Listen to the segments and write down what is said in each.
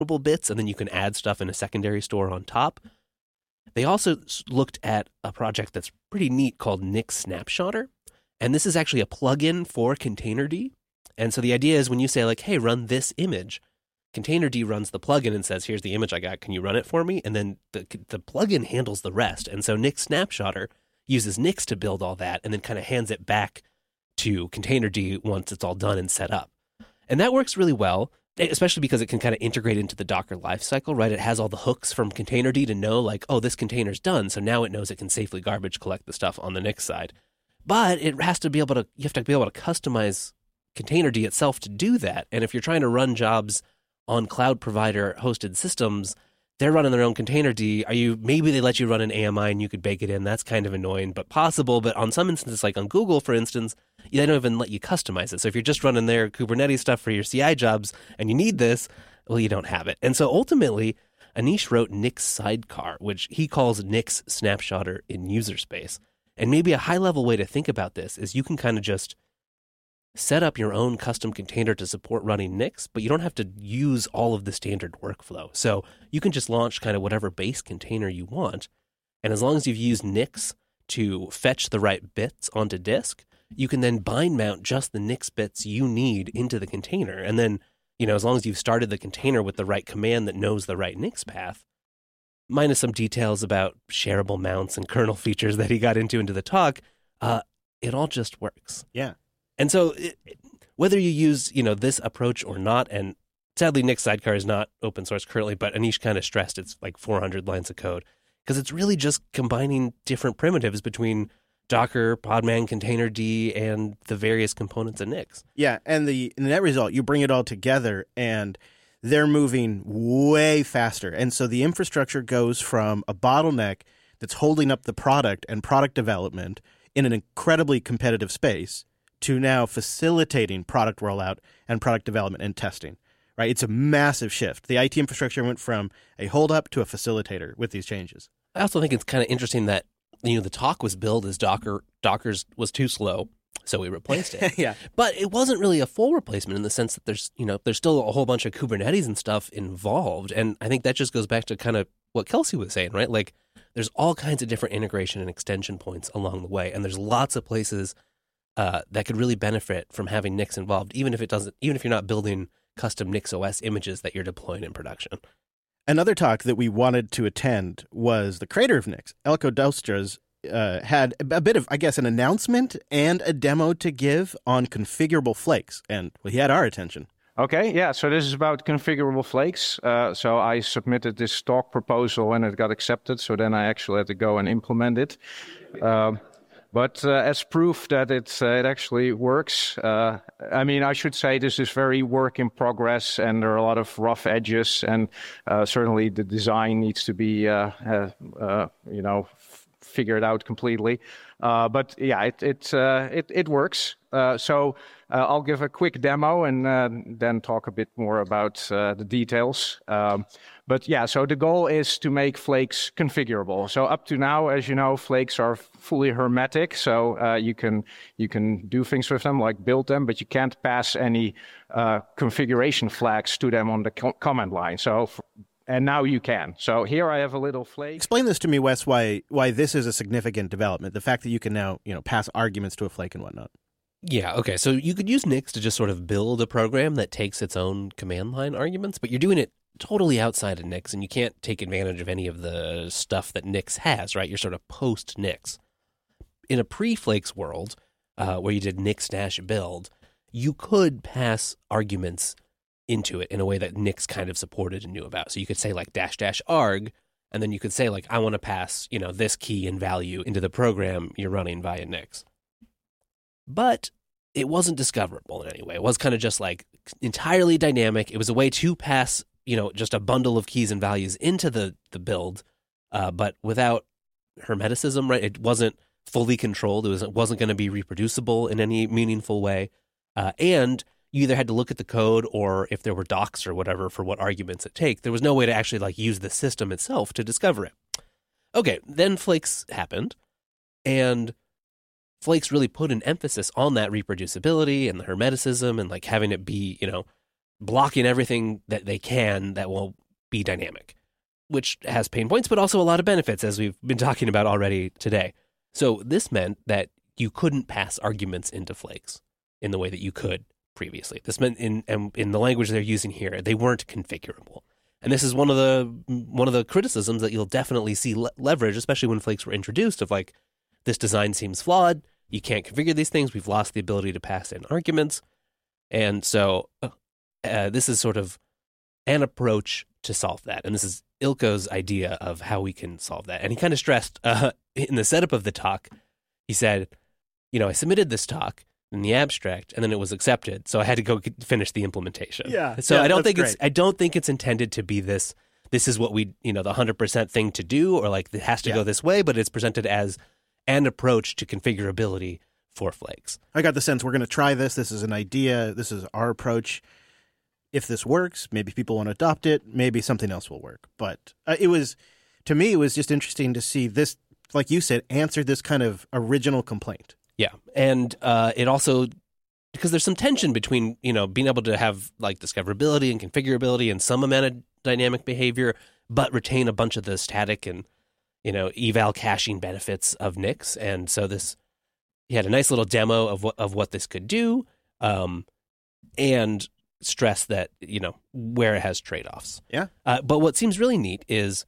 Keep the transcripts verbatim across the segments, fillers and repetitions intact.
downloadable bits, and then you can add stuff in a secondary store on top. They also looked at a project that's pretty neat called Nix Snapshotter. And this is actually a plugin for Containerd. And so the idea is when you say, like, hey, run this image, Containerd runs the plugin and says, here's the image I got. Can you run it for me? And then the the plugin handles the rest. And so Nix Snapshotter uses Nix to build all that and then kind of hands it back to Containerd once it's all done and set up. And that works really well, especially because it can kind of integrate into the Docker lifecycle, right? It has all the hooks from Containerd to know, like, oh, this container's done. So now it knows it can safely garbage collect the stuff on the Nix side. But it has to be able to, you have to be able to customize Containerd itself to do that. And if you're trying to run jobs on cloud provider hosted systems, they're running their own Containerd. Are you, maybe they let you run an A M I and you could bake it in. That's kind of annoying, but possible. But on some instances, like on Google, for instance, they don't even let you customize it. So if you're just running their Kubernetes stuff for your C I jobs and you need this, well, you don't have it. And so ultimately, Anish wrote Nix Sidecar, which he calls Nix Snapshotter in user space. And maybe a high-level way to think about this is you can kind of just set up your own custom container to support running Nix, but you don't have to use all of the standard workflow. So you can just launch kind of whatever base container you want. And as long as you've used Nix to fetch the right bits onto disk, you can then bind mount just the Nix bits you need into the container. And then, you know, as long as you've started the container with the right command that knows the right Nix path, minus some details about shareable mounts and kernel features that he got into into the talk, uh, it all just works. Yeah. And so it, whether you use, you know, this approach or not, and sadly Nix Sidecar is not open source currently, but Anish kind of stressed it's like four hundred lines of code because it's really just combining different primitives between Docker, Podman, Containerd, and the various components of Nix. Yeah, and the, the net result, you bring it all together and they're moving way faster. And so the infrastructure goes from a bottleneck that's holding up the product and product development in an incredibly competitive space to now facilitating product rollout and product development and testing, right? It's a massive shift. The I T infrastructure went from a holdup to a facilitator with these changes. I also think it's kind of interesting that, you know, the talk was billed as Docker, Docker's was too slow, so we replaced it. Yeah. But it wasn't really a full replacement in the sense that there's, you know, there's still a whole bunch of Kubernetes and stuff involved. And I think that just goes back to kind of what Kelsey was saying, right? Like there's all kinds of different integration and extension points along the way. And there's lots of places uh, that could really benefit from having Nix involved, even if it doesn't, even if you're not building custom Nix O S images that you're deploying in production. Another talk that we wanted to attend was the creator of Nix, Elko Dijkstra's, uh, had a bit of, I guess, an announcement and a demo to give on configurable flakes. And well, he had our attention. Okay, yeah, so this is about configurable flakes. Uh, so I submitted this talk proposal and it got accepted. So then I actually had to go and implement it. Um, But uh, as proof that it, uh, it actually works, uh, I mean, I should say this is very work in progress and there are a lot of rough edges and uh, certainly the design needs to be, uh, uh, uh, you know, f- figured out completely. Uh, but yeah, it it uh, it, it works. Uh, so uh, I'll give a quick demo and uh, then talk a bit more about uh, the details. Um, But yeah, so the goal is to make flakes configurable. So up to now, as you know, flakes are fully hermetic. So uh, you can you can do things with them, like build them, but you can't pass any uh, configuration flags to them on the co- command line. So, f- and now you can. So here I have a little flake. Explain this to me, Wes, why why this is a significant development. The fact that you can now, you know, pass arguments to a flake and whatnot. Yeah, okay. So you could use Nix to just sort of build a program that takes its own command line arguments, but you're doing it totally outside of Nix, and you can't take advantage of any of the stuff that Nix has, right? You're sort of post-Nix. In a pre-Flakes world, uh, where you did Nix-build, you could pass arguments into it in a way that Nix kind of supported and knew about. So you could say like dash dash arg, and then you could say like, I want to pass, you know, this key and value into the program you're running via Nix. But it wasn't discoverable in any way. It was kind of just like entirely dynamic. It was a way to pass, you know, just a bundle of keys and values into the, the build, uh, but without hermeticism, right? It wasn't fully controlled. It, was, it wasn't going to be reproducible in any meaningful way. Uh, and you either had to look at the code or if there were docs or whatever for what arguments it take, there was no way to actually like use the system itself to discover it. Okay, then Flakes happened, and Flakes really put an emphasis on that reproducibility and the hermeticism and like having it be, you know, blocking everything that they can that will be dynamic, which has pain points, but also a lot of benefits, as we've been talking about already today. So this meant that you couldn't pass arguments into flakes in the way that you could previously. This meant in in the language they're using here, they weren't configurable. And this is one of the one of the criticisms that you'll definitely see le- leverage, especially when flakes were introduced, of like, this design seems flawed. You can't configure these things. We've lost the ability to pass in arguments. And so uh, this is sort of an approach to solve that. And this is Ilko's idea of how we can solve that. And he kind of stressed uh, in the setup of the talk, he said, you know, I submitted this talk in the abstract and then it was accepted. So I had to go finish the implementation. Yeah. So yeah, I don't that's think great. it's, I don't think it's intended to be this, this is what we, you know, the one hundred percent thing to do, or like it has to Yeah. go this way, but it's presented as an approach to configurability for flakes. I got the sense we're going to try this. This is an idea. This is our approach. If this works, maybe people want to adopt it. Maybe something else will work. But uh, it was, to me, it was just interesting to see this, like you said, answer this kind of original complaint. Yeah. And uh, it also, because there's some tension between, you know, being able to have like discoverability and configurability and some amount of dynamic behavior, but retain a bunch of the static and, you know, eval caching benefits of Nix. And so this, he had a nice little demo of what, of what this could do, um, and stress that, you know, where it has trade-offs. Yeah. Uh, but what seems really neat is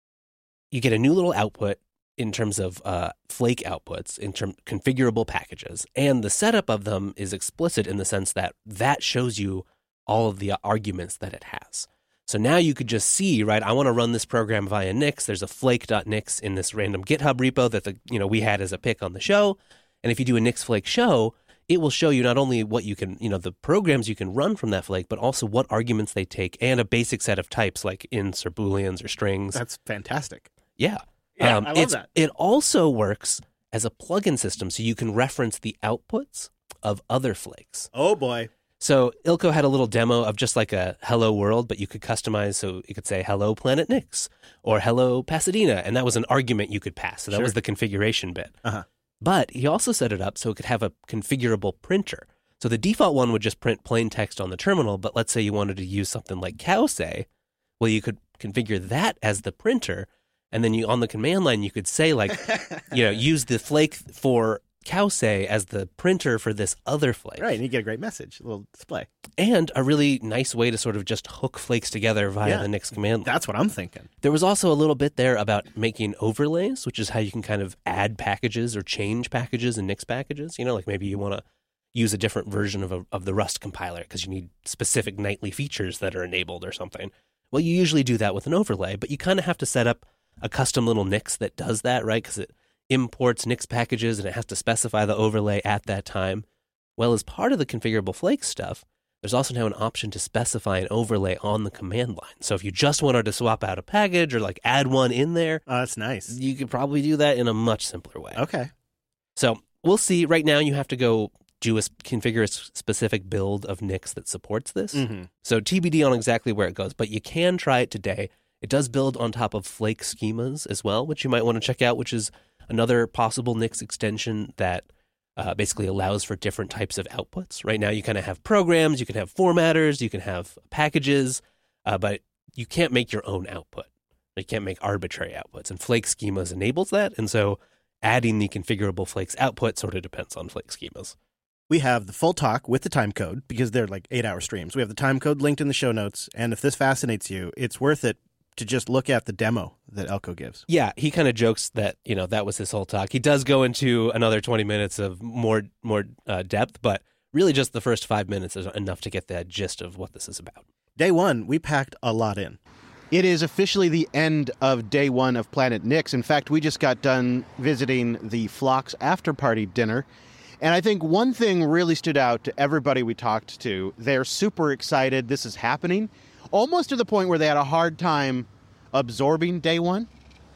you get a new little output in terms of uh, flake outputs, in term configurable packages, and the setup of them is explicit in the sense that that shows you all of the arguments that it has. So now you could just see, right, I want to run this program via Nix. There's a flake.nix in this random GitHub repo that the, you know, we had as a pick on the show. And if you do a Nix flake show, it will show you not only what you can, you know, the programs you can run from that flake, but also what arguments they take and a basic set of types like ints or booleans or strings. That's fantastic. Yeah. Yeah, Um, I love it's- that. It also works as a plugin system, so you can reference the outputs of other flakes. Oh, boy. So Ilko had a little demo of just like a hello world, but you could customize, so you could say hello Planet Nix or hello Pasadena, and that was an argument you could pass. So that Sure. was the configuration bit. Uh-huh. But he also set it up so it could have a configurable printer. So the default one would just print plain text on the terminal, but let's say you wanted to use something like cowsay, well, you could configure that as the printer, and then you on the command line you could say like, you know, use the flake for cowsay as the printer for this other flake. Right, and you get a great message, a little display. And a really nice way to sort of just hook flakes together via Yeah. the Nix command line. That's what I'm thinking. There was also a little bit there about making overlays, which is how you can kind of add packages or change packages in Nix packages. You know, like maybe you want to use a different version of a, of the Rust compiler because you need specific nightly features that are enabled or something. Well, you usually do that with an overlay, but you kind of have to set up a custom little Nix that does that, right? Because it imports Nix packages and it has to specify the overlay at that time. Well, as part of the configurable flakes stuff, there's also now an option to specify an overlay on the command line. So if you just wanted to swap out a package or like add one in there, Oh, that's nice. you could probably do that in a much simpler way. Okay. So we'll see. Right now, you have to go do a configure a specific build of Nix that supports this. Mm-hmm. So T B D on exactly where it goes, but you can try it today. It does build on top of Flake schemas as well, which you might want to check out, which is another possible Nix extension that uh, basically allows for different types of outputs. Right now, you kind of have programs, you can have formatters, you can have packages, uh, but you can't make your own output. You can't make arbitrary outputs, and Flake schemas enables that. And so adding the configurable Flakes output sort of depends on Flake schemas. We have the full talk with the time code because they're like eight-hour streams. We have the time code linked in the show notes, and if this fascinates you, it's worth it to just look at the demo that Elko gives. Yeah, he kind of jokes that, you know, that was his whole talk. He does go into another twenty minutes of more more uh, depth, but really just the first five minutes is enough to get the gist of what this is about. Day one, we packed a lot in. It is officially the end of day one of Planet Nix. In fact, we just got done visiting the Phlox after-party dinner. And I think one thing really stood out to everybody we talked to. They're super excited this is happening, almost to the point where they had a hard time absorbing day one.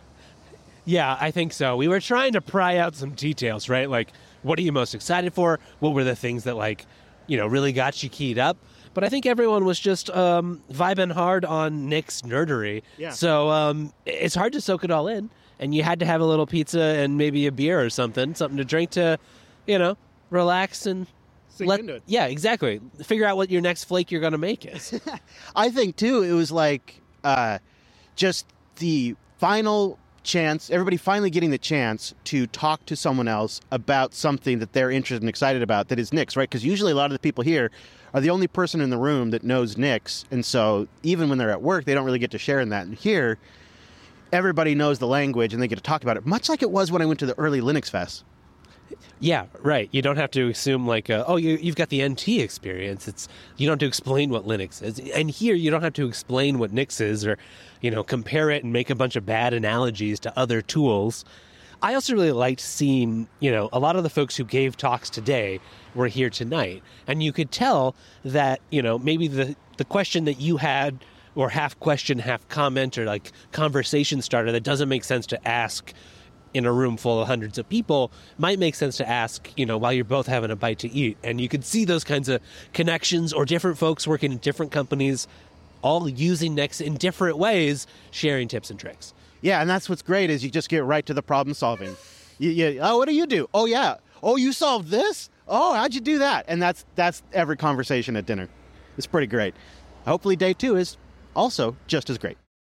Yeah, I think so. We were trying to pry out some details, right? Like, what are you most excited for? What were the things that, like, you know, really got you keyed up? But I think everyone was just um, vibing hard on Nick's nerdery. Yeah. So um, it's hard to soak it all in. And you had to have a little pizza and maybe a beer or something, something to drink to, you know, relax and sink let, into it. yeah, exactly. Figure out what your next flake you're going to make is. I think, too, it was like uh, just the final chance, everybody finally getting the chance to talk to someone else about something that they're interested and excited about that is Nix, right? Because usually a lot of the people here are the only person in the room that knows Nix. And so even when they're at work, they don't really get to share in that. And here, everybody knows the language and they get to talk about it, much like it was when I went to the early Linux Fest. Yeah, right. You don't have to assume like, uh, oh, you, you've got the N T experience. It's you don't have to explain what Linux is. And here you don't have to explain what Nix is or, you know, compare it and make a bunch of bad analogies to other tools. I also really liked seeing, you know, a lot of the folks who gave talks today were here tonight. And you could tell that, you know, maybe the, the question that you had or half question, half comment or like conversation starter that doesn't make sense to ask in a room full of hundreds of people might make sense to ask, you know, while you're both having a bite to eat. And you could see those kinds of connections or different folks working in different companies, all using Nix in different ways, sharing tips and tricks. Yeah, and that's what's great is you just get right to the problem solving. You, you, oh, what do you do? Oh, yeah. Oh, you solved this? Oh, how'd you do that? And that's that's every conversation at dinner. It's pretty great. Hopefully day two is also just as great.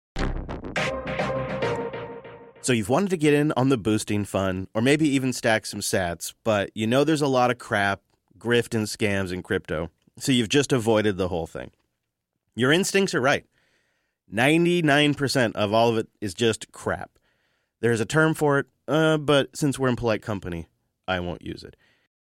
So you've wanted to get in on the boosting fun, or maybe even stack some sats, but you know there's a lot of crap, grift, and scams in crypto, so you've just avoided the whole thing. Your instincts are right. ninety-nine percent of all of it is just crap. There's a term for it, uh, but since we're in polite company, I won't use it.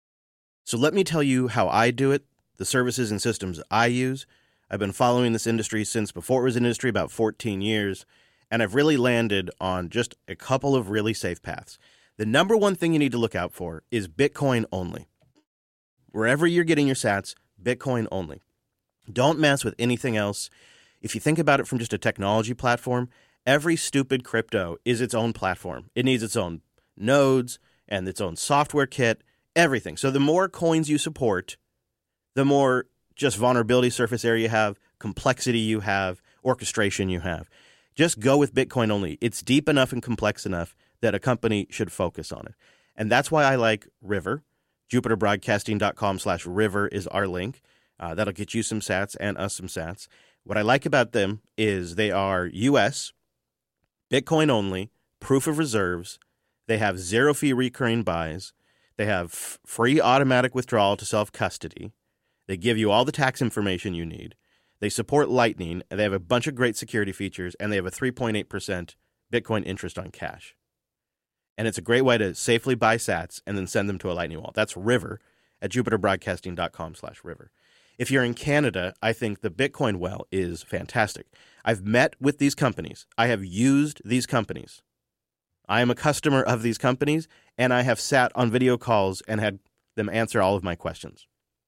So let me tell you how I do it, the services and systems I use. I've been following this industry since before it was an industry, about fourteen years. And I've really landed on just a couple of really safe paths. The number one thing you need to look out for is Bitcoin only. Wherever you're getting your sats, Bitcoin only. Don't mess with anything else. If you think about it from just a technology platform, every stupid crypto is its own platform. It needs its own nodes and its own software kit, everything. So the more coins you support, the more just vulnerability surface area you have, complexity you have, orchestration you have. Just go with Bitcoin only. It's deep enough and complex enough that a company should focus on it. And that's why I like River. JupiterBroadcasting.com slash River is our link. Uh, that'll get you some sats and us some sats. What I like about them is they are U S, Bitcoin only, proof of reserves. They have zero fee recurring buys. They have f- free automatic withdrawal to self-custody. They give you all the tax information you need. They support Lightning, and they have a bunch of great security features, and they have a three point eight percent Bitcoin interest on cash. And it's a great way to safely buy sats and then send them to a Lightning wallet. That's River at JupiterBroadcasting.com slash River. If you're in Canada, I think the Bitcoin well is fantastic. I've met with these companies. I have used these companies. I am a customer of these companies, and I have sat on video calls and had them answer all of my questions.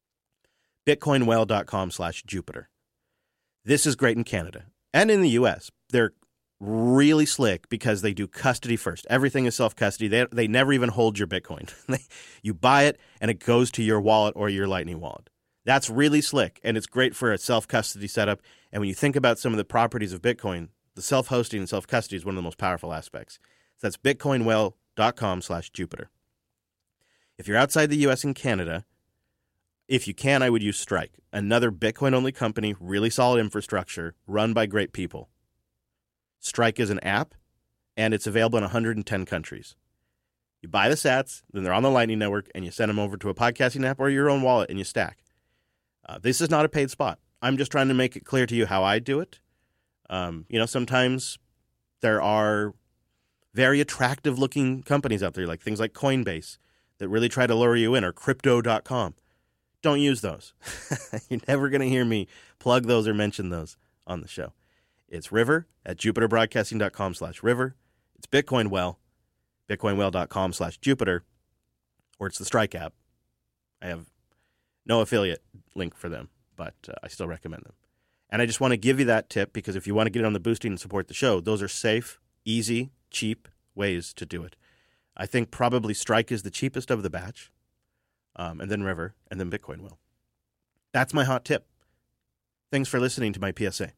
Bitcoinwell.com slash Jupiter. This is great in Canada and in the U S. They're really slick because they do custody first. Everything is self-custody. They they never even hold your Bitcoin. You buy it, and it goes to your wallet or your Lightning wallet. That's really slick, and it's great for a self-custody setup. And when you think about some of the properties of Bitcoin, the self-hosting and self-custody is one of the most powerful aspects. So that's bitcoinwell.com slash Jupiter. If you're outside the U S and Canada, if you can, I would use Strike, another Bitcoin-only company, really solid infrastructure, run by great people. Strike is an app, and it's available in one hundred ten countries. You buy the sats, then they're on the Lightning Network, and you send them over to a podcasting app or your own wallet, and you stack. Uh, this is not a paid spot. I'm just trying to make it clear to you how I do it. Um, you know, sometimes there are very attractive-looking companies out there, like things like Coinbase, that really try to lure you in, or Crypto dot com. Don't use those. You're never going to hear me plug those or mention those on the show. It's River at JupiterBroadcasting.com slash River. It's BitcoinWell, BitcoinWell.com slash Jupiter, or it's the Strike app. I have no affiliate link for them, but uh, I still recommend them. And I just want to give you that tip because if you want to get on the boosting and support the show, those are safe, easy, cheap ways to do it. I think probably Strike is the cheapest of the batch. Um, and then River, and then Bitcoin will. That's my hot tip. Thanks for listening to my P S A.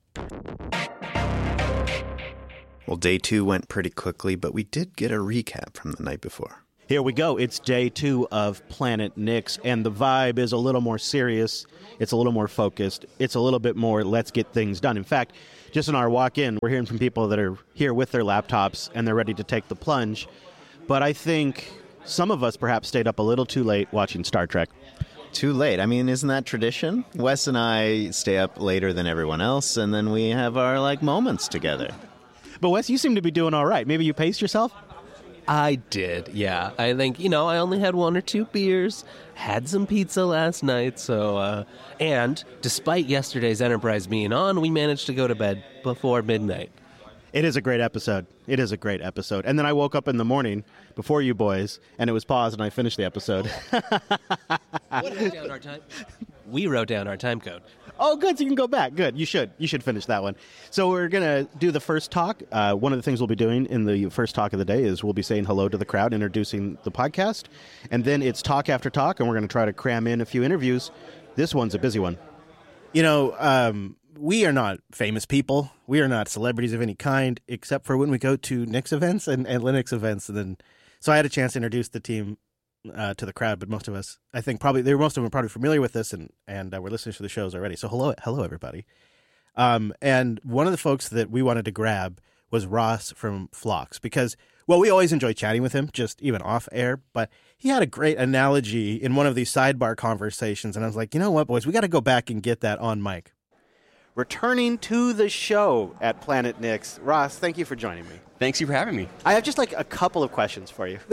Well, day two went pretty quickly, but we did get a recap from the night before. Here we go. It's day two of Planet Nix, and the vibe is a little more serious. It's a little more focused. It's a little bit more let's get things done. In fact, just in our walk-in, we're hearing from people that are here with their laptops, and they're ready to take the plunge. But I think some of us perhaps stayed up a little too late watching Star Trek. Too late. I mean, isn't that tradition? Wes and I stay up later than everyone else, and then we have our, like, moments together. But Wes, you seem to be doing all right. Maybe you paced yourself? I did, yeah. I think, you know, I only had one or two beers, had some pizza last night, so, uh, and despite yesterday's Enterprise being on, we managed to go to bed before midnight. It is a great episode. It is a great episode. And then I woke up in the morning before you boys, and it was paused, and I finished the episode. What wrote down our time? We wrote down our time code. Oh, good. So you can go back. Good. You should. You should finish that one. So we're going to do the first talk. Uh, one of the things we'll be doing in the first talk of the day is we'll be saying hello to the crowd, introducing the podcast. And then it's talk after talk, and we're going to try to cram in a few interviews. This one's a busy one. You know, um, we are not famous people. We are not celebrities of any kind, except for when we go to Nix events and, and Linux events. And then, so I had a chance to introduce the team Uh, to the crowd, but most of us, I think, probably they were most of them are probably familiar with this, and and uh, we're listening to the shows already. So hello, hello everybody. Um, and one of the folks that we wanted to grab was Ross from Phlox because, well, we always enjoy chatting with him, just even off air. But he had a great analogy in one of these sidebar conversations, and I was like, you know what, boys, we got to go back and get that on mic. Returning to the show at Planet Nix, Ross, thank you for joining me. Thanks you for having me. I have just like a couple of questions for you.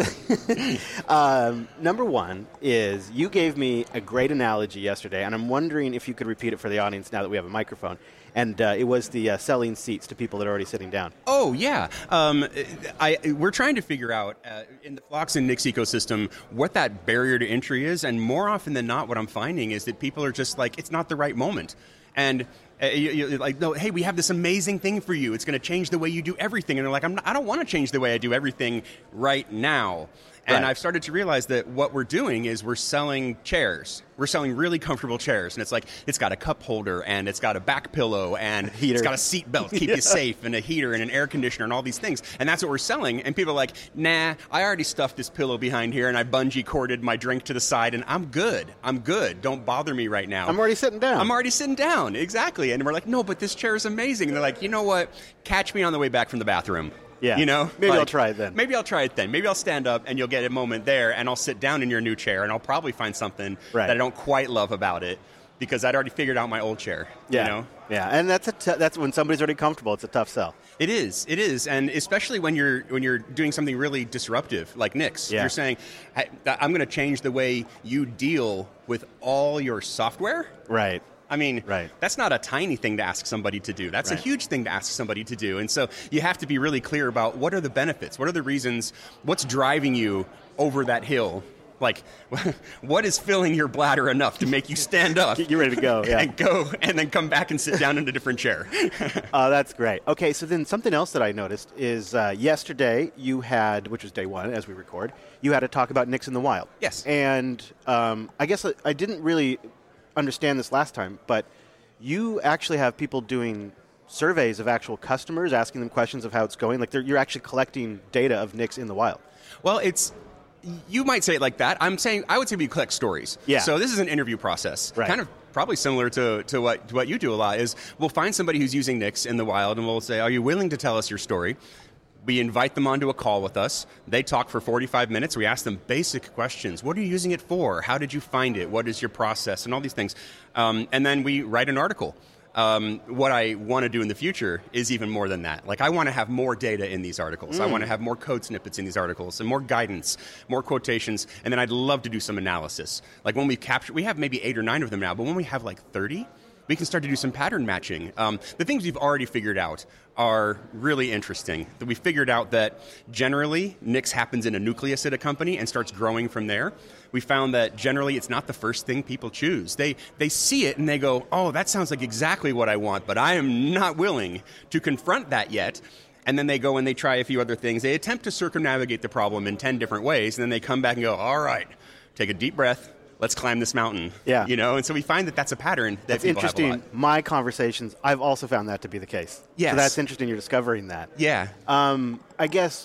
um, number one is you gave me a great analogy yesterday, and I'm wondering if you could repeat it for the audience now that we have a microphone. And uh, it was the uh, selling seats to people that are already sitting down. Oh, yeah. Um, I, we're trying to figure out uh, in the Phlox and Nix ecosystem what that barrier to entry is, and more often than not what I'm finding is that people are just like, it's not the right moment. And uh, you, you, like, no, hey, we have this amazing thing for you. It's going to change the way you do everything. And they're like, I'm not, I don't want to change the way I do everything right now. And Right. I've started to realize that what we're doing is we're selling chairs. We're selling really comfortable chairs. And it's like, it's got a cup holder, and it's got a back pillow, and Heater. it's got a seat belt to keep Yeah. you safe, and a heater, and an air conditioner, and all these things. And that's what we're selling. And people are like, nah, I already stuffed this pillow behind here, and I bungee corded my drink to the side, and I'm good. I'm good. Don't bother me right now. I'm already sitting down. I'm already sitting down. Exactly. And we're like, no, but this chair is amazing. And they're like, you know what? Catch me on the way back from the bathroom. Yeah. You know? Maybe Like, I'll try it then. Maybe I'll try it then. Maybe I'll stand up and you'll get a moment there, and I'll sit down in your new chair, and I'll probably find something Right. that I don't quite love about it because I'd already figured out my old chair. Yeah. You know? Yeah. And that's a t- that's when somebody's already comfortable. It's a tough sell. It is. It is, and especially when you're when you're doing something really disruptive like Nix. Yeah. You're saying, "Hey, I'm going to change the way you deal with all your software." Right. I mean, Right. that's not a tiny thing to ask somebody to do. That's Right. a huge thing to ask somebody to do. And so you have to be really clear about what are the benefits, what are the reasons, what's driving you over that hill. Like, what is filling your bladder enough to make you stand up Get you ready to go, yeah. and go and then come back and sit down in a different chair? Oh, that's great. Okay, so then something else that I noticed is uh, yesterday you had, which was day one as we record, you had a talk about Nix in the Wild. Yes. And um, I guess I, I didn't really understand this last time, but you actually have people doing surveys of actual customers, asking them questions of how it's going. Like they're, you're actually collecting data of Nix in the wild. Well, it's you might say it like that. I'm saying I would say we collect stories. Yeah. So this is an interview process, Right. kind of probably similar to, to what to what you do a lot. Is we'll find somebody who's using Nix in the wild, and we'll say, "Are you willing to tell us your story?" We invite them onto a call with us. They talk for forty-five minutes. We ask them basic questions. What are you using it for? How did you find it? What is your process? And all these things. Um, and then we write an article. Um, what I want to do in the future is even more than that. Like, I want to have more data in these articles. Mm. I want to have more code snippets in these articles and more guidance, more quotations. And then I'd love to do some analysis. Like when we capture, we have maybe eight or nine of them now, but when we have like thirty, we can start to do some pattern matching. Um, the things we've already figured out are really interesting. That we figured out that generally Nix happens in a nucleus at a company and starts growing from there. We found that generally it's not the first thing people choose. They they see it and they go, oh, that sounds like exactly what I want, but I am not willing to confront that yet. And then they go and they try a few other things. They attempt to circumnavigate the problem in ten different ways, and then they come back and go, all right, take a deep breath. Let's climb this mountain. Yeah. You know, and so we find that that's a pattern that That's people interesting. have a lot. My conversations, I've also found that to be the case. Yes. So that's interesting you're discovering that. Yeah. Um, I guess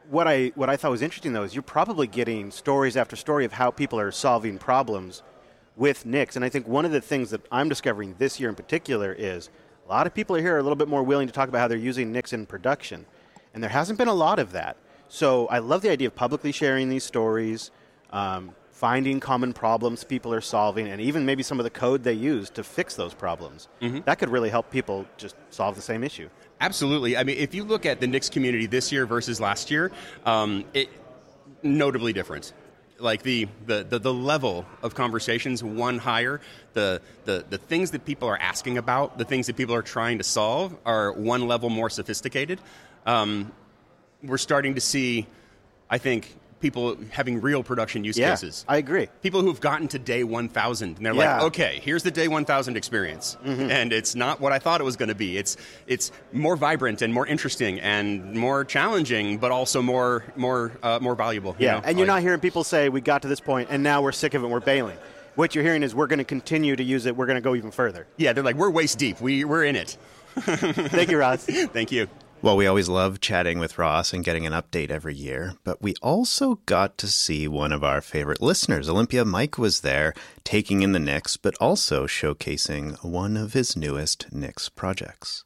what I what I thought was interesting, though, is you're probably getting stories after story of how people are solving problems with Nix. And I think one of the things that I'm discovering this year in particular is a lot of people here are a little bit more willing to talk about how they're using Nix in production. And there hasn't been a lot of that. So I love the idea of publicly sharing these stories, um, finding common problems people are solving, and even maybe some of the code they use to fix those problems. Mm-hmm. That could really help people just solve the same issue. Absolutely. I mean, if you look at the Nix community this year versus last year, um, it notably different. Like the, the, the, the level of conversations, one higher. The, the, the things that people are asking about, the things that people are trying to solve are one level more sophisticated. Um, we're starting to see, I think, people having real production use yeah, cases. I agree. People who've gotten to day one thousand, and they're yeah. like, okay, here's the day one thousand experience. Mm-hmm. And it's not what I thought it was going to be. It's it's more vibrant and more interesting and more challenging, but also more more uh, more valuable. Yeah, you know? and you're not hearing people say, we got to this point, and now we're sick of it and we're bailing. What you're hearing is, we're going to continue to use it, we're going to go even further. Yeah, they're like, we're waist deep. We, we're in it. Thank you, Ross. Thank you. Well, we always love chatting with Ross and getting an update every year, but we also got to see one of our favorite listeners. Olympia Mike was there, taking in the Nix, but also showcasing one of his newest Nix projects.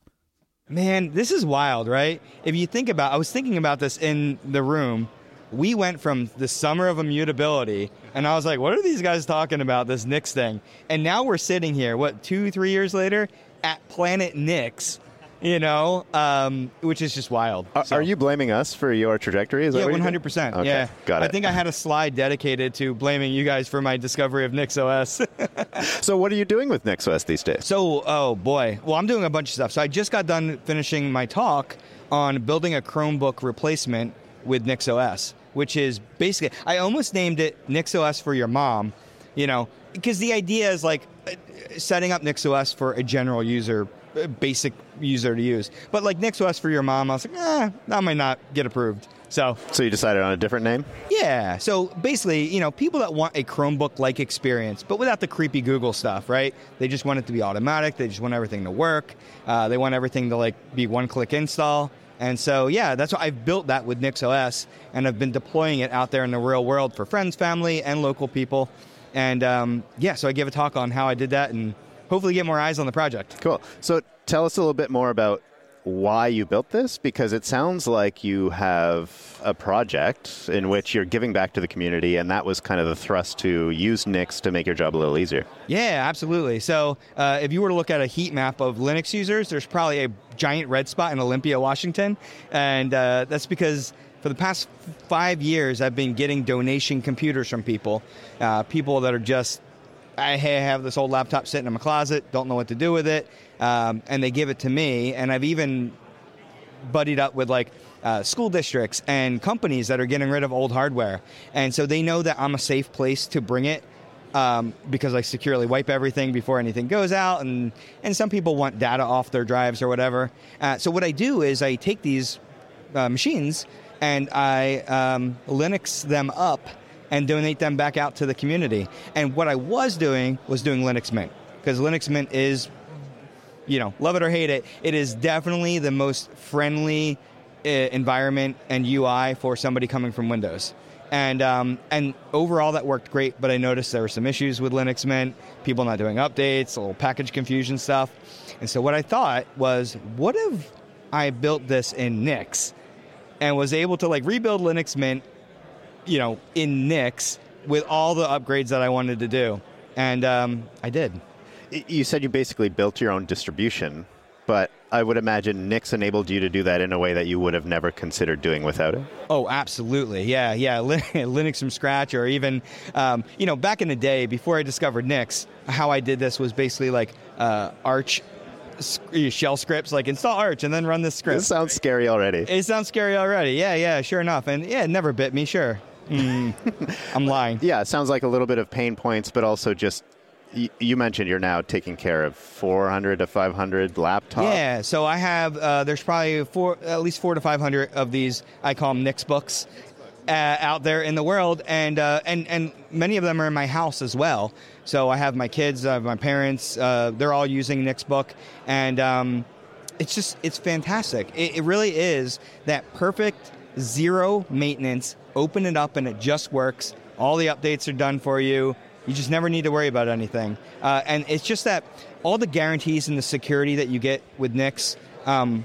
Man, this is wild, right? If you think about, I was thinking about this in the room. We went from the summer of immutability, and I was like, what are these guys talking about, this Nix thing? And now we're sitting here, what, two, three years later, at Planet Nix. You know, um, which is just wild. Are, so. are you blaming us for your trajectory? Is yeah, that what one hundred percent. Okay, yeah, got it. I think I had a slide dedicated to blaming you guys for my discovery of NixOS. So what are you doing with NixOS these days? So, oh boy. Well, I'm doing a bunch of stuff. So I just got done finishing my talk on building a Chromebook replacement with NixOS, which is basically, I almost named it NixOS for your mom, you know, because the idea is like setting up NixOS for a general user, basic user to use. But like NixOS for your mom, I was like, eh, that might not get approved. So So you decided on a different name? yeah. So basically, you know, people that want a Chromebook-like experience, but without the creepy Google stuff, right? They just want it to be automatic. They just want everything to work. Uh, they want everything to like be one-click install. And so, yeah, that's why I've built that with NixOS, and I've been deploying it out there in the real world for friends, family, and local people. And um, yeah, so I gave a talk on how I did that and hopefully get more eyes on the project. Cool. So tell us a little bit more about why you built this, because it sounds like you have a project in which you're giving back to the community, and that was kind of the thrust, to use Nix to make your job a little easier. Yeah, absolutely. So uh, if you were to look at a heat map of Linux users, there's probably a giant red spot in Olympia, Washington, and uh, that's because for the past five years, I've been getting donation computers from people, uh, people that are just, I have this old laptop sitting in my closet, don't know what to do with it, um, and they give it to me. And I've even buddied up with like uh, school districts and companies that are getting rid of old hardware. And so they know that I'm a safe place to bring it um, because I securely wipe everything before anything goes out. And, and some people want data off their drives or whatever. Uh, so what I do is I take these uh, machines and I um, Linux them up and donate them back out to the community. And what I was doing was doing Linux Mint, because Linux Mint is, you know, love it or hate it, it is definitely the most friendly uh, environment and U I for somebody coming from Windows. And um, and overall that worked great, but I noticed there were some issues with Linux Mint, people not doing updates, a little package confusion stuff. And so what I thought was, what if I built this in Nix and was able to like rebuild Linux Mint, you know, in Nix with all the upgrades that I wanted to do. And um, I did. You said you basically built your own distribution, but I would imagine Nix enabled you to do that in a way that you would have never considered doing without it. Oh, absolutely. Yeah, yeah. Linux from scratch, or even, um, you know, back in the day, before I discovered Nix, how I did this was basically like uh, Arch shell scripts, like install Arch and then run this script. This sounds scary already. It sounds scary already. Yeah, yeah, sure enough. And yeah, it never bit me, sure. Mm, I'm lying. Yeah, it sounds like a little bit of pain points, but also just, y- you mentioned you're now taking care of four hundred to five hundred laptops. Yeah, so I have, uh, there's probably four, at least four to five hundred of these, I call them Nix books, uh, out there in the world, and uh, and and many of them are in my house as well. So I have my kids, I have my parents, uh, they're all using Nixbook, and um, it's just, it's fantastic. It, it really is that perfect zero maintenance. Open it up and it just works. All the updates are done for you. You just never need to worry about anything. Uh, and it's just that all the guarantees and the security that you get with Nix um,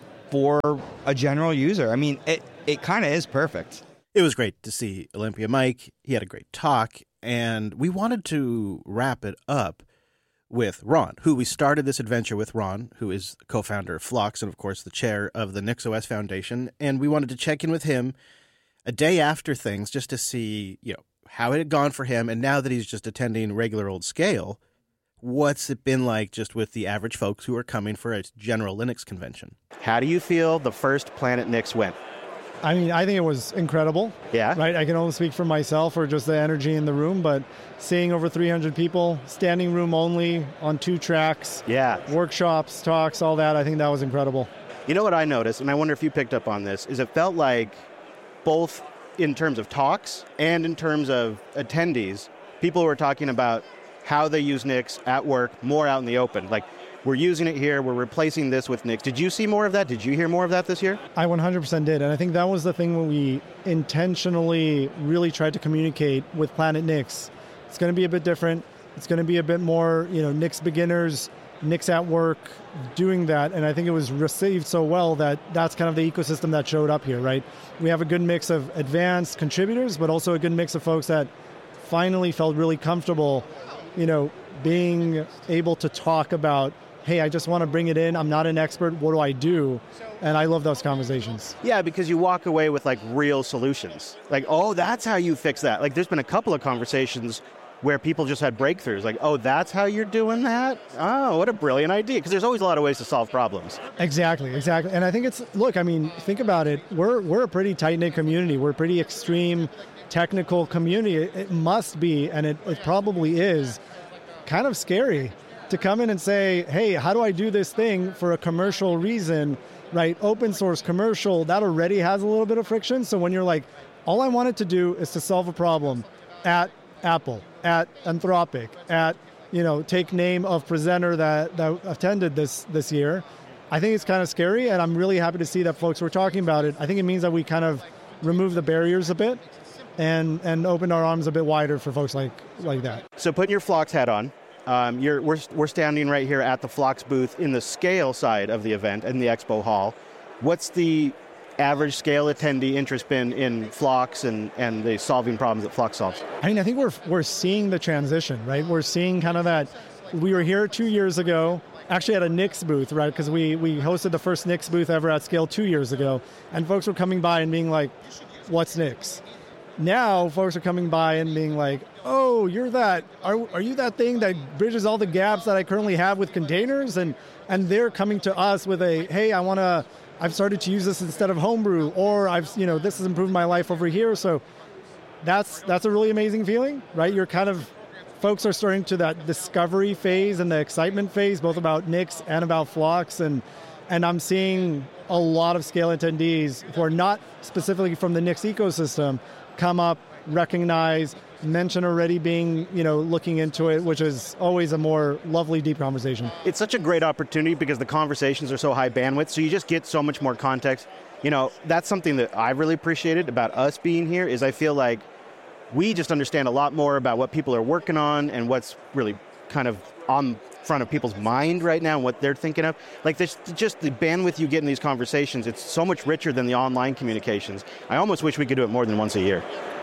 for a general user, I mean, it, it kind of is perfect. It was great to see Olympia Mike. He had a great talk, and we wanted to wrap it up with Ron, who we started this adventure with. Ron, who is the co-founder of Phlox and, of course, the chair of the NixOS Foundation. And we wanted to check in with him a day after things just to see, you know, how it had gone for him. And now that he's just attending regular old scale, what's it been like just with the average folks who are coming for a general Linux convention? How do you feel the first Planet Nix went? I mean, I think it was incredible. Yeah. Right? I can only speak for myself or just the energy in the room, but seeing over three hundred people, standing room only on two tracks, yeah, workshops, talks, all that, I think that was incredible. You know what I noticed, and I wonder if you picked up on this, is it felt like both in terms of talks and in terms of attendees, people were talking about how they use Nix at work more out in the open. Like, we're using it here, we're replacing this with Nix. Did you see more of that? Did you hear more of that this year? I one hundred percent did, and I think that was the thing when we intentionally really tried to communicate with Planet Nix. It's going to be a bit different. It's going to be a bit more, you know, Nix beginners, Nix at work, doing that, and I think it was received so well that that's kind of the ecosystem that showed up here, right? We have a good mix of advanced contributors, but also a good mix of folks that finally felt really comfortable, you know, being able to talk about, hey, I just want to bring it in. I'm not an expert. What do I do? And I love those conversations. Yeah, because you walk away with like real solutions. Like, oh, that's how you fix that. Like, there's been a couple of conversations where people just had breakthroughs. Like, oh, that's how you're doing that? Oh, what a brilliant idea. Because there's always a lot of ways to solve problems. Exactly, exactly. And I think it's, look, I mean, think about it. We're, we're a pretty tight-knit community. We're a pretty extreme technical community. It, it must be, and it, it probably is, kind of scary to come in and say, hey, how do I do this thing for a commercial reason, right? Open source, commercial, that already has a little bit of friction. So when you're like, all I wanted to do is to solve a problem at Apple, at Anthropic, at, you know, take name of presenter that, that attended this this year, I think it's kind of scary, and I'm really happy to see that folks were talking about it. I think it means that we kind of remove the barriers a bit and, and open our arms a bit wider for folks like, like that. So putting your Phlox hat on, Um, you're, we're, we're standing right here at the Phlox booth in the scale side of the event in the expo hall. What's the average scale attendee interest been in Phlox and, and the solving problems that Phlox solves? I mean, I think we're we're seeing the transition, right? We're seeing kind of that. We were here two years ago, actually at a Nix booth, right? Because we, we hosted the first Nix booth ever at scale two years ago, and folks were coming by and being like, what's Nix? Now, folks are coming by and being like, oh, you're that, are, are you that thing that bridges all the gaps that I currently have with containers? And and they're coming to us with a, hey, I want to, I've started to use this instead of Homebrew, or I've, you know, this has improved my life over here. So that's that's a really amazing feeling, right? You're kind of, folks are starting to that discovery phase and the excitement phase, both about Nix and about Phlox. And, and I'm seeing a lot of scale attendees who are not specifically from the Nix ecosystem come up, recognize, mention already being, you know, looking into it, which is always a more lovely, deep conversation. It's such a great opportunity because the conversations are so high bandwidth, so you just get so much more context. You know, that's something that I really appreciated about us being here, is I feel like we just understand a lot more about what people are working on and what's really kind of on front of people's mind right now and what they're thinking of. Like, this, just the bandwidth you get in these conversations, it's so much richer than the online communications. I almost wish we could do it more than once a year.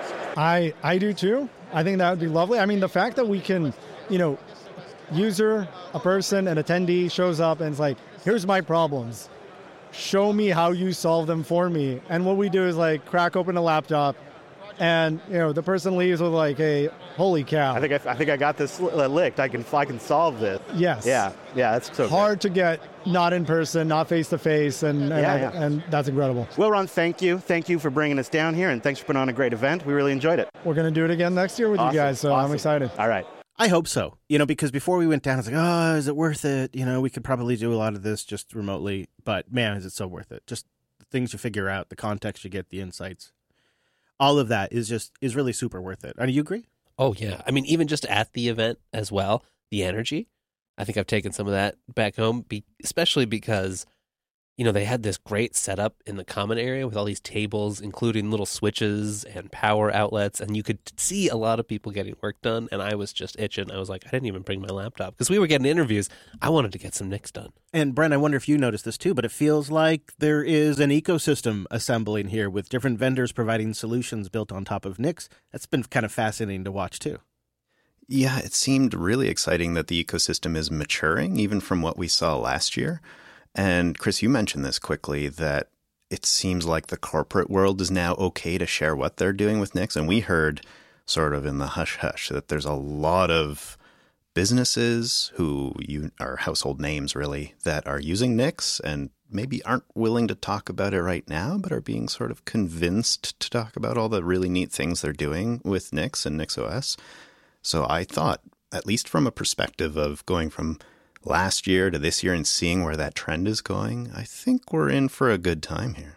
I I do too. I think that would be lovely. I mean, the fact that we can, you know, user, a person, an attendee shows up and it's like, here's my problems. Show me how you solve them for me. And what we do is like crack open a laptop, and you know the person leaves with like a holy cow. I think I, I think I got this licked. I can I can solve this. Yes. Yeah. Yeah. That's so hard great. to get, not in person, not face to face, and and, Yeah, I- yeah. and that's incredible. Well, Ron, thank you. Thank you for bringing us down here, and thanks for putting on a great event. We really enjoyed it. We're gonna do it again next year with Awesome. you guys, so Awesome. I'm excited. All right. I hope so. You know, because before we went down, I was like, oh, is it worth it? You know, we could probably do a lot of this just remotely. But man, is it so worth it. Just the things you figure out, the context you get, the insights. All of that is just, is really super worth it. Do you agree? Oh, yeah. I mean, even just at the event as well, the energy, I think I've taken some of that back home, be, especially because you know, they had this great setup in the common area with all these tables, including little switches and power outlets, and you could see a lot of people getting work done, and I was just itching. I was like, I didn't even bring my laptop, because we were getting interviews. I wanted to get some Knicks done. And Brent, I wonder if you noticed this too, but it feels like there is an ecosystem assembling here with different vendors providing solutions built on top of Knicks. That's been kind of fascinating to watch too. Yeah, it seemed really exciting that the ecosystem is maturing, even from what we saw last year. And Chris, you mentioned this quickly, that it seems like the corporate world is now okay to share what they're doing with Knicks. And we heard sort of in the hush-hush that there's a lot of businesses who you are household names, really, that are using Knicks and maybe aren't willing to talk about it right now, but are being sort of convinced to talk about all the really neat things they're doing with Knicks and NixOS. So I thought, at least from a perspective of going from last year to this year and seeing where that trend is going, I think we're in for a good time here.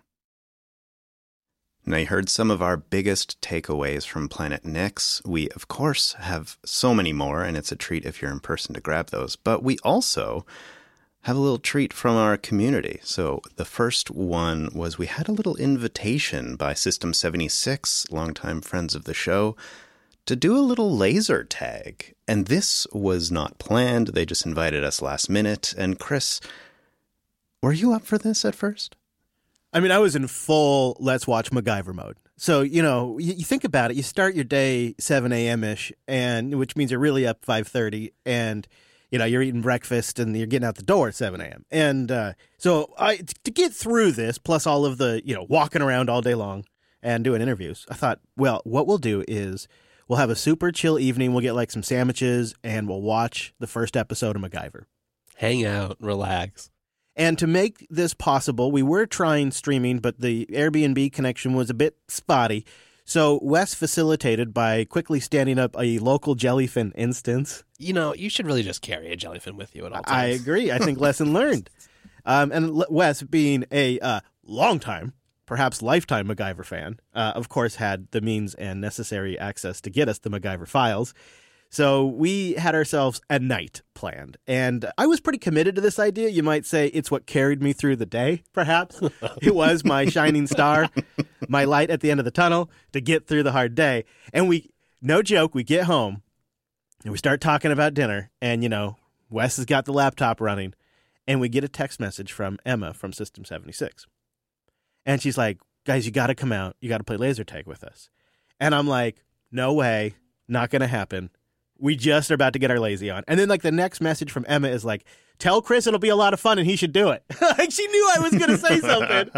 Now, you heard some of our biggest takeaways from Planet Knicks. We, of course, have so many more, and it's a treat if you're in person to grab those. But we also have a little treat from our community. So the first one was we had a little invitation by System seventy-six, longtime friends of the show, to do a little laser tag. And this was not planned. They just invited us last minute. And Chris, were you up for this at first? I mean, I was in full let's watch MacGyver mode. So, you know, you, you think about it. You start your day seven a.m.-ish, and which means you're really up five thirty, and, you know, you're eating breakfast, and you're getting out the door at seven a.m. And uh, so I, to get through this, plus all of the, you know, walking around all day long and doing interviews, I thought, well, what we'll do is we'll have a super chill evening. We'll get like some sandwiches, and we'll watch the first episode of MacGyver. Hang out, relax. And to make this possible, we were trying streaming, but the Airbnb connection was a bit spotty. So Wes facilitated by quickly standing up a local Jellyfin instance. You know, you should really just carry a Jellyfin with you at all times. I agree. I think lesson learned. Um, and Wes, being a uh, long-time, perhaps lifetime MacGyver fan, uh, of course had the means and necessary access to get us the MacGyver files. So we had ourselves a night planned, and I was pretty committed to this idea. You might say it's what carried me through the day, perhaps. It was my shining star, my light at the end of the tunnel to get through the hard day. And we, no joke, we get home, and we start talking about dinner, and, you know, Wes has got the laptop running, and we get a text message from Emma from System seventy-six. And she's like, guys, you got to come out. You got to play laser tag with us. And I'm like, no way, not going to happen. We just are about to get our lazy on. And then, like, the next message from Emma is like, tell Chris it'll be a lot of fun and he should do it. Like, she knew I was going to say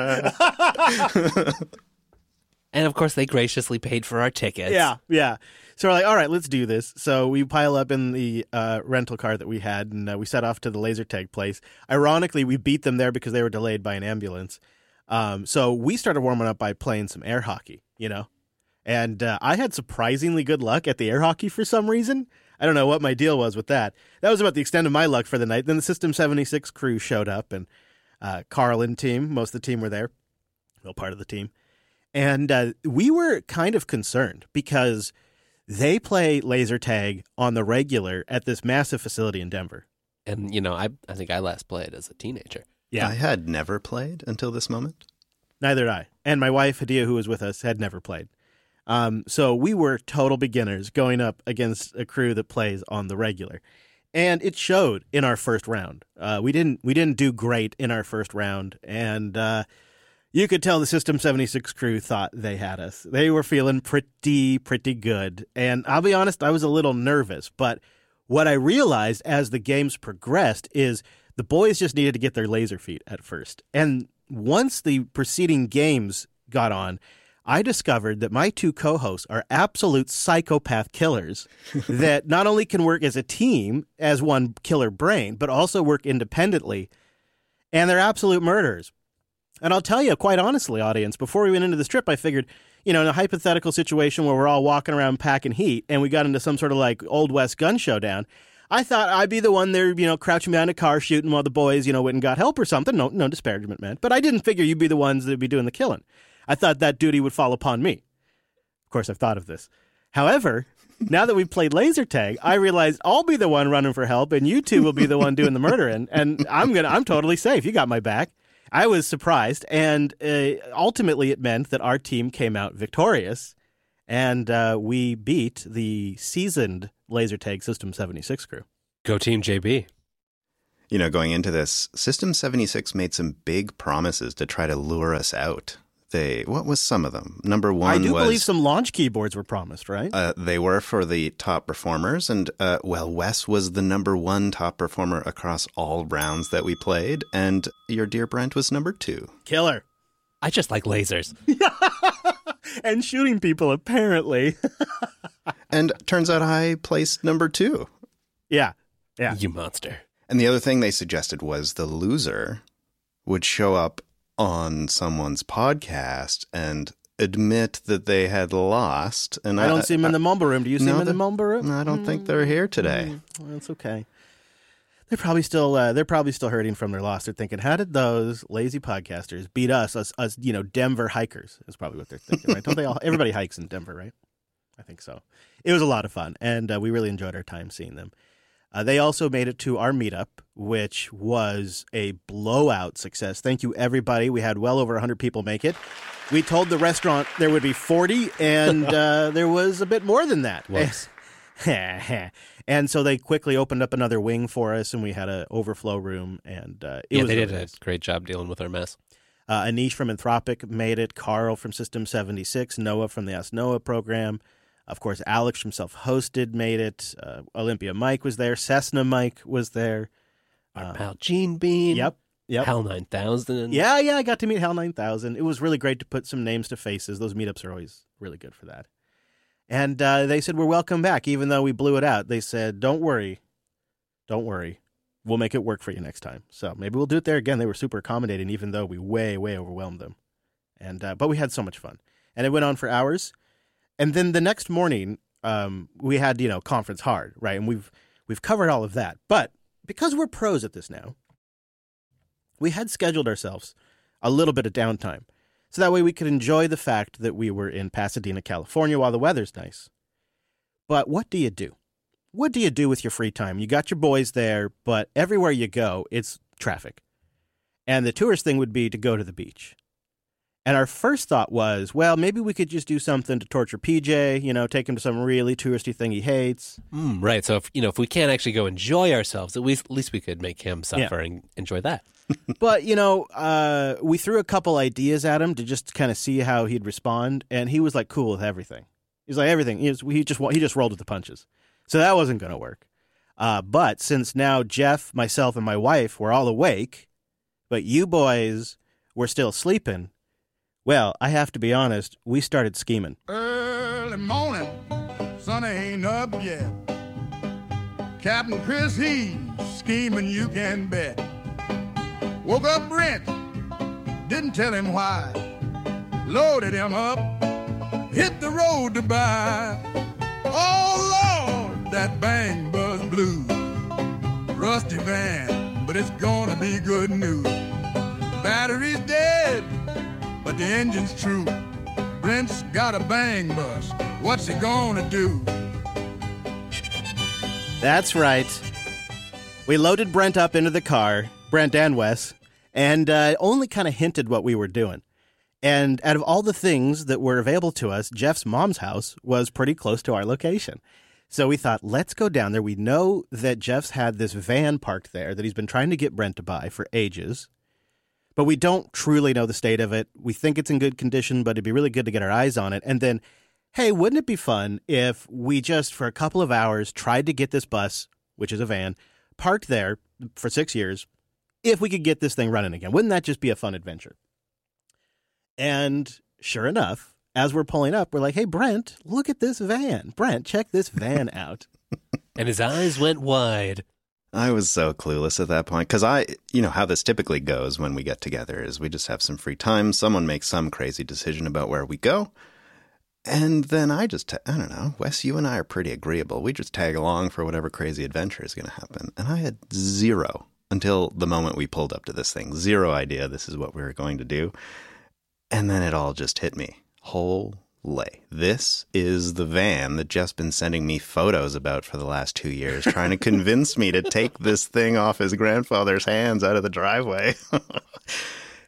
something. And, of course, they graciously paid for our tickets. Yeah, yeah. So we're like, all right, let's do this. So we pile up in the uh, rental car that we had, and uh, we set off to the laser tag place. Ironically, we beat them there because they were delayed by an ambulance. Um, so we started warming up by playing some air hockey, you know? And uh, I had surprisingly good luck at the air hockey for some reason. I don't know what my deal was with that. That was about the extent of my luck for the night. Then the System seventy-six crew showed up, and uh, Carl and team, most of the team were there, well, part of the team. And uh, we were kind of concerned because they play laser tag on the regular at this massive facility in Denver. And, you know, I I think I last played as a teenager. Yeah. I had never played until this moment. Neither did I. And my wife, Hadia, who was with us, had never played. Um, so we were total beginners going up against a crew that plays on the regular. And it showed in our first round. Uh, we didn't we didn't do great in our first round. And uh, you could tell the System seventy-six crew thought they had us. They were feeling pretty, pretty good. And I'll be honest, I was a little nervous. But what I realized as the games progressed is the boys just needed to get their laser feet at first. And once the preceding games got on, I discovered that my two co-hosts are absolute psychopath killers that not only can work as a team, as one killer brain, but also work independently. And they're absolute murderers. And I'll tell you, quite honestly, audience, before we went into this trip, I figured, you know, in a hypothetical situation where we're all walking around packing heat and we got into some sort of like Old West gun showdown, I thought I'd be the one there, you know, crouching behind a car shooting while the boys, you know, went and got help or something. No, no disparagement, man. But I didn't figure you'd be the ones that'd be doing the killing. I thought that duty would fall upon me. Of course, I've thought of this. However, now that we've played laser tag, I realized I'll be the one running for help, and you two will be the one doing the murdering, and I'm gonna, I'm totally safe. You got my back. I was surprised, and uh, ultimately it meant that our team came out victorious, and uh, we beat the seasoned laser tag System seventy-six crew. Go Team J B. You know, going into this, System seventy-six made some big promises to try to lure us out. They, what was some of them? Number one I do was, believe some launch keyboards were promised, right? Uh, they were for the top performers, and, uh, well, Wes was the number one top performer across all rounds that we played, and your dear Brent was number two. Killer. I just like lasers. And shooting people, apparently. And turns out I placed number two. Yeah, yeah. You monster. And the other thing they suggested was the loser would show up on someone's podcast and admit that they had lost. And I don't I, see them in the mumble room. Do you see no, them in the mumble room? I don't mm. think they're here today. Mm. Well, that's okay. They're probably still uh, they're probably still hurting from their loss. They're thinking, how did those lazy podcasters beat us, us, us you know, Denver hikers? Is probably what they're thinking, right? Don't they all? Everybody hikes in Denver, right? I think so. It was a lot of fun, and uh, we really enjoyed our time seeing them. Uh, they also made it to our meetup, which was a blowout success. Thank you, everybody. We had well over one hundred people make it. We told the restaurant there would be forty, and uh, there was a bit more than that. Whoops. And so they quickly opened up another wing for us, and we had an overflow room. And uh, it yeah, was they did really a nice. great job dealing with our mess. Uh, Anish from Anthropic made it. Carl from System seventy-six. Noah from the Ask Noah program. Of course, Alex from Self-Hosted made it. Uh, Olympia Mike was there. Cessna Mike was there. Our uh, pal Gene Bean. Yep. Yep. Hell nine thousand. Yeah, yeah, I got to meet Hell nine thousand. It was really great to put some names to faces. Those meetups are always really good for that. And uh, they said, we're welcome back, even though we blew it out. They said, don't worry. Don't worry. We'll make it work for you next time. So maybe we'll do it there again. They were super accommodating, even though we way, way overwhelmed them. And uh, but we had so much fun. And it went on for hours. And then the next morning, um, we had, you know, Conference Hard, right? And we've we've covered all of that. But because we're pros at this now, we had scheduled ourselves a little bit of downtime. So that way we could enjoy the fact that we were in Pasadena, California, while the weather's nice. But what do you do? What do you do with your free time? You got your boys there, but everywhere you go, it's traffic. And the tourist thing would be to go to the beach. And our first thought was, well, maybe we could just do something to torture P J, you know, take him to some really touristy thing he hates. Mm, right. So, if, you know, if we can't actually go enjoy ourselves, at least, at least we could make him suffer yeah. and enjoy that. But, you know, uh, we threw a couple ideas at him to just kind of see how he'd respond. And he was like cool with everything. He's like everything. He, was, he just he just rolled with the punches. So that wasn't going to work. Uh, but since now Jeff, myself, and my wife were all awake, but you boys were still sleeping, well, I have to be honest, we started scheming. Early morning, sun ain't up yet. Captain Chris, he's scheming, you can bet. Woke up Brent, didn't tell him why. Loaded him up, hit the road to buy. Oh, Lord, that bang buzz blue. Rusty van, but it's gonna be good news. Battery's dead, but the engine's true. Brent's got a bang bus. What's he gonna do? That's right. We loaded Brent up into the car, Brent and Wes, and uh, only kind of hinted what we were doing. And out of all the things that were available to us, Jeff's mom's house was pretty close to our location. So we thought, let's go down there. We know that Jeff's had this van parked there that he's been trying to get Brent to buy for ages. But we don't truly know the state of it. We think it's in good condition, but it'd be really good to get our eyes on it. And then, hey, wouldn't it be fun if we just, for a couple of hours, tried to get this bus, which is a van, parked there for six years, if we could get this thing running again? Wouldn't that just be a fun adventure? And sure enough, as we're pulling up, we're like, hey, Brent, look at this van. Brent, check this van out. And his eyes went wide. I was so clueless at that point because I, you know, how this typically goes when we get together is we just have some free time. Someone makes some crazy decision about where we go. And then I just, ta- I don't know, Wes, you and I are pretty agreeable. We just tag along for whatever crazy adventure is going to happen. And I had zero until the moment we pulled up to this thing. Zero idea this is what we were going to do. And then it all just hit me. Holy. This is the van that Jeff's been sending me photos about for the last two years, trying to convince me to take this thing off his grandfather's hands out of the driveway.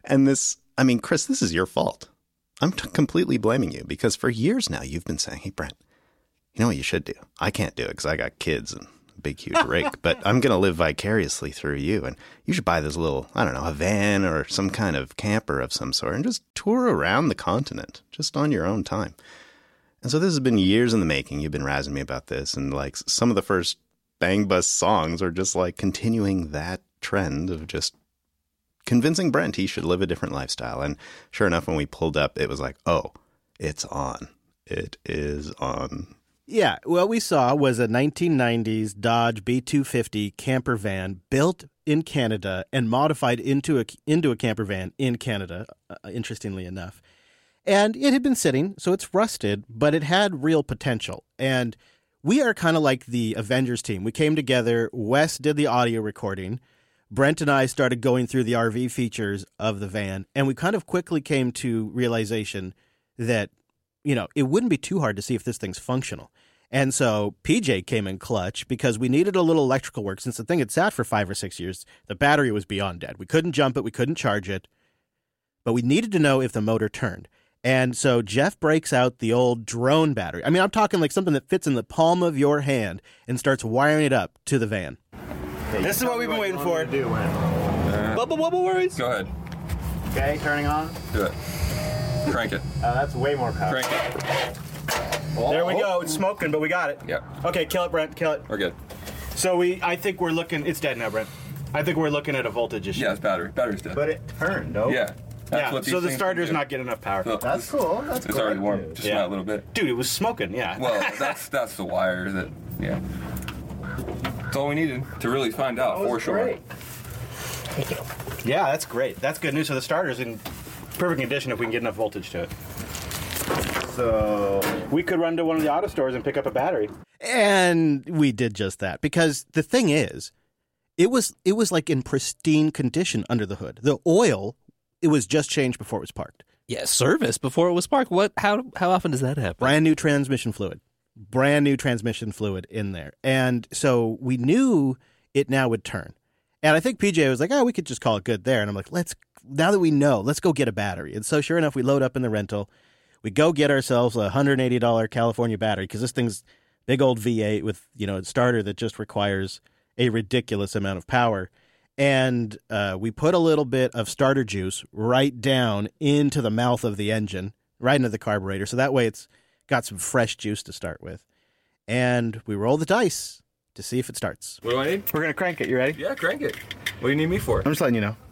And this, I mean, Chris, this is your fault. I'm t- completely blaming you because for years now you've been saying, hey, Brent, you know what you should do? I can't do it because I got kids and a big, huge rake, but I'm going to live vicariously through you. And you should buy this little, I don't know, a van or some kind of camper of some sort and just tour around the continent just on your own time. And so this has been years in the making. You've been razzing me about this. And like some of the first Bang Bus songs are just like continuing that trend of just convincing Brent he should live a different lifestyle. And sure enough, when we pulled up, it was like, oh, it's on. It is on. Yeah, what we saw was a nineteen nineties Dodge B two fifty camper van built in Canada and modified into a, into a camper van in Canada, uh, interestingly enough. And it had been sitting, so it's rusted, but it had real potential. And we are kind of like the Avengers team. We came together, Wes did the audio recording, Brent and I started going through the R V features of the van, and we kind of quickly came to realization that, you know, it wouldn't be too hard to see if this thing's functional. And so P J came in clutch because we needed a little electrical work. Since the thing had sat for five or six years, the battery was beyond dead. We couldn't jump it, we couldn't charge it, but we needed to know if the motor turned. And so Jeff breaks out the old drone battery. I mean, I'm talking like something that fits in the palm of your hand and starts wiring it up to the van. Hey, this is what we've been waiting for. Do when? Uh, Bubble wubble worries? Go ahead. Okay, turning on. Do it. Crank it. Uh, that's way more power. Crank it. Oh. There we go. It's smoking, but we got it. Yep. Okay, kill it, Brent. Kill it. We're good. So we, I think we're looking. It's dead now, Brent. I think we're looking at a voltage issue. Yeah, it's battery. Battery's dead. But it turned, no? Yeah. That's yeah. What these so the things starter's do. not getting enough power. So that's cool. That's it's cool. already warm. Just yeah. not a little bit. Dude, it was smoking. Yeah. Well, that's that's the wire that. Yeah. That's all we needed to really find out for sure. Great. Yeah, that's great. That's good news. So the starter's in perfect condition if we can get enough voltage to it. So we could run to one of the auto stores and pick up a battery. And we did just that because the thing is, it was it was like in pristine condition under the hood. The oil, it was just changed before it was parked. Yeah, service before it was parked. What? How? How often does that happen? Brand new transmission fluid, brand new transmission fluid in there, and so we knew it now would turn. And I think P J was like, "Oh, we could just call it good there." And I'm like, "Let's now that we know, let's go get a battery." And so sure enough, we load up in the rental. We go get ourselves a one hundred eighty dollars California battery because this thing's big old V eight with, you know, a starter that just requires a ridiculous amount of power. And uh, we put a little bit of starter juice right down into the mouth of the engine, right into the carburetor. So that way it's got some fresh juice to start with. And we roll the dice to see if it starts. What do I need? We're going to crank it. You ready? Yeah, crank it. What do you need me for? I'm just letting you know.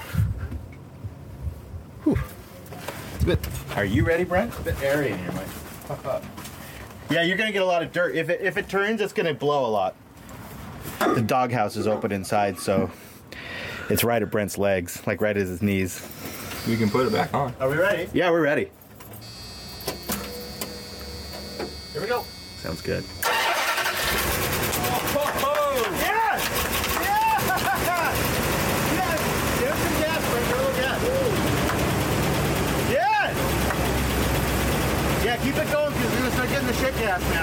Whew. It's a bit. Are you ready, Brent? It's a bit airy in here, Mike. Puff up. Yeah, you're going to get a lot of dirt. If it, if it turns, it's going to blow a lot. The doghouse is open inside, so it's right at Brent's legs, like right at his knees. We can put it back on. Are we ready? Yeah, we're ready. Here we go. Sounds good. Yeah, keep it going because we're going to start getting the shit gas now.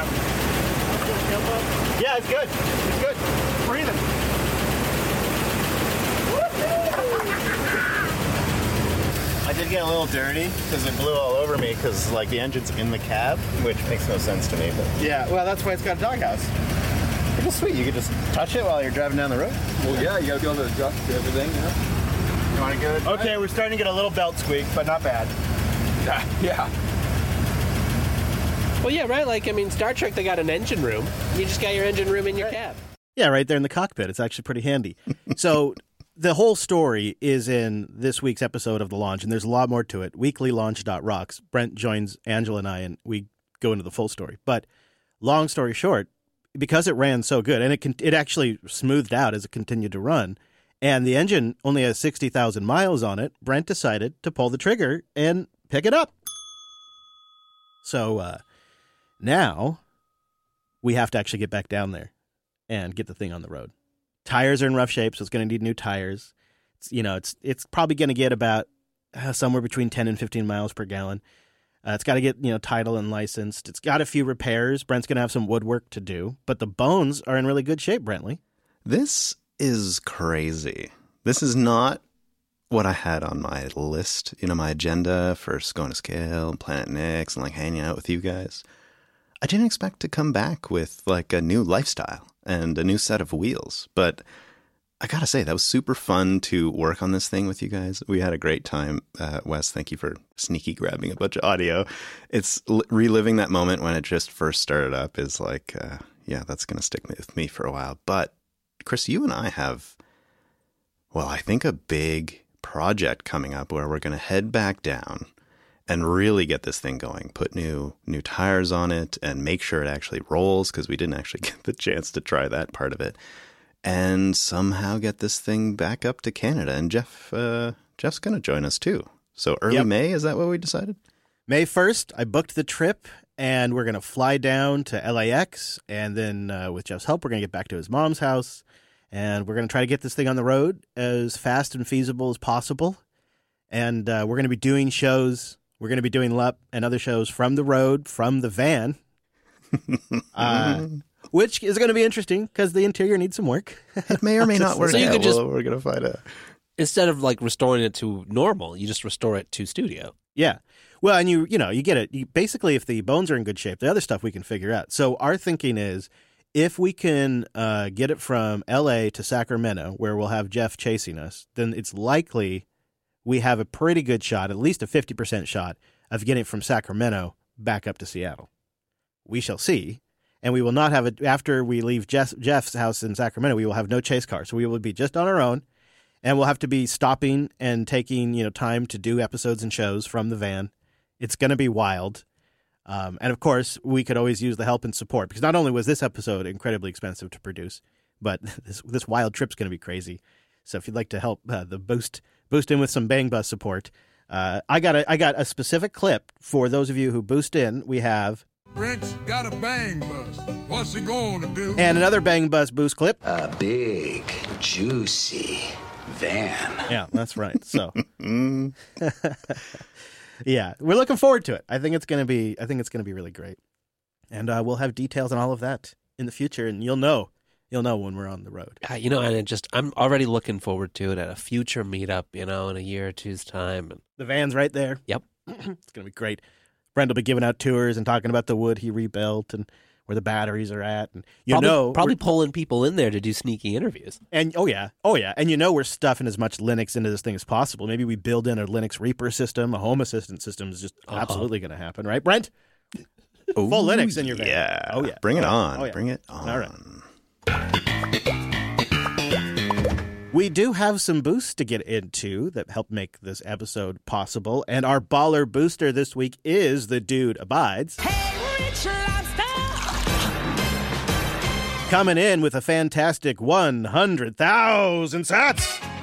Yeah, it's good. It's good. It's breathing. I did get a little dirty because it blew all over me because like the engine's in the cab, which makes no sense to me. But yeah, well, that's why it's got a doghouse. It's just sweet. You could just touch it while you're driving down the road. Well, yeah, you got to be able to adjust everything, you know? You want to get it? Okay, we're starting to get a little belt squeak, but not bad. Yeah. Well, yeah, right? Like, I mean, Star Trek, they got an engine room. You just got your engine room in your cab. Yeah, right there in the cockpit. It's actually pretty handy. So the whole story is in this week's episode of The Launch, and there's a lot more to it. weekly launch dot rocks. Brent joins Angela and I, and we go into the full story. But long story short, because it ran so good, and it con- it actually smoothed out as it continued to run, and the engine only has sixty thousand miles on it, Brent decided to pull the trigger and pick it up. So uh, now we have to actually get back down there and get the thing on the road. Tires are in rough shape, so it's going to need new tires. It's, you know, it's it's probably going to get about uh, somewhere between ten and fifteen miles per gallon. Uh, it's got to get, you know, title and licensed. It's got a few repairs. Brent's going to have some woodwork to do, but the bones are in really good shape, Brentley. This is crazy. This is not what I had on my list, you know, my agenda for going to Scale and Planet Nix and like hanging out with you guys. I didn't expect to come back with like a new lifestyle and a new set of wheels, but I gotta say, that was super fun to work on this thing with you guys. We had a great time. Uh, Wes, thank you for sneaky grabbing a bunch of audio. It's l- reliving that moment when it just first started up is like, uh, yeah, that's going to stick with me for a while. But Chris, you and I have, well, I think a big project coming up where we're going to head back down and really get this thing going, put new new tires on it and make sure it actually rolls, because we didn't actually get the chance to try that part of it. And somehow get this thing back up to Canada. And Jeff, uh, Jeff's going to join us too. So early yep. May, is that what we decided? May first, I booked the trip, and we're going to fly down to L A X. And then uh, with Jeff's help, we're going to get back to his mom's house. And we're going to try to get this thing on the road as fast and feasible as possible. And uh, we're going to be doing shows. We're going to be doing L U P and other shows from the road, from the van. uh Which is going to be interesting because the interior needs some work. It may or may not work. So you out. could just, well, we're going to find out. Instead of like restoring it to normal, you just restore it to studio. Yeah. Well, and you you know, you get it. You, basically, if the bones are in good shape, the other stuff we can figure out. So our thinking is if we can uh, get it from L A to Sacramento, where we'll have Jeff chasing us, then it's likely we have a pretty good shot, at least a fifty percent shot, of getting it from Sacramento back up to Seattle. We shall see. And we will not have it after we leave Jeff, Jeff's house in Sacramento. We will have no chase car, so we will be just on our own, and we'll have to be stopping and taking you know time to do episodes and shows from the van. It's going to be wild, um, and of course, we could always use the help and support, because not only was this episode incredibly expensive to produce, but this this wild trip's going to be crazy. So if you'd like to help uh, the boost boost in with some Bang Bus support, uh, I got a I got a specific clip for those of you who boost in. We have. Brent's got a bang bus. What's he going to do? And another Bang Bus boost clip. A big, juicy van. Yeah, that's right. So, yeah, we're looking forward to it. I think it's gonna be. I think it's gonna be really great, and uh, we'll have details on all of that in the future, and you'll know. You'll know when we're on the road. Uh, you know, and it just I'm already looking forward to it at a future meetup. You know, in a year or two's time. And the van's right there. Yep, it's gonna be great. Brent will be giving out tours and talking about the wood he rebuilt and where the batteries are at. And you probably, know, probably pulling people in there to do sneaky interviews. And oh yeah, oh yeah, and you know we're stuffing as much Linux into this thing as possible. Maybe we build in a Linux Reaper system, a Home Assistant system is just uh-huh. absolutely going to happen, right, Brent? Ooh, full Linux in your van. Yeah. Oh yeah, bring it oh, on. Oh, yeah. Bring it on. All right. We do have some boosts to get into that help make this episode possible, and our baller booster this week is The Dude Abides. Hey, Rich Lobster! Coming in with a fantastic one hundred thousand sats.